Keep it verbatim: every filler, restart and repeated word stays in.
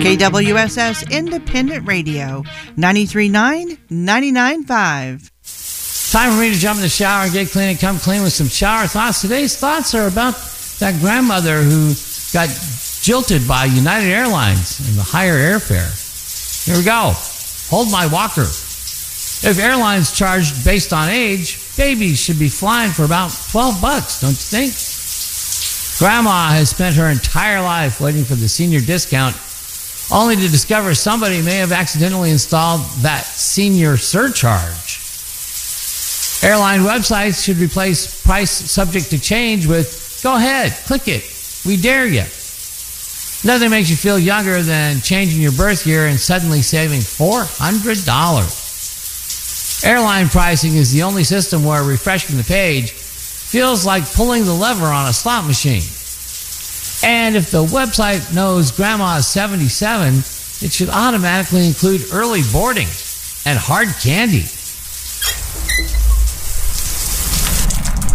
K W S S Independent Radio, ninety-three point nine, ninety-nine point five. Time for me to jump in the shower and get clean and come clean with some shower thoughts. Today's thoughts are about that grandmother who got jilted by United Airlines and the higher airfare. Here we go. Hold my walker. If airlines charged based on age, babies should be flying for about twelve bucks, don't you think? Grandma has spent her entire life waiting for the senior discount, only to discover somebody may have accidentally installed that senior surcharge. Airline websites should replace price subject to change with, go ahead, click it, we dare you. Nothing makes you feel younger than changing your birth year and suddenly saving four hundred dollars. Airline pricing is the only system where refreshing the page feels like pulling the lever on a slot machine. And if the website knows Grandma is seventy-seven, it should automatically include early boarding and hard candy.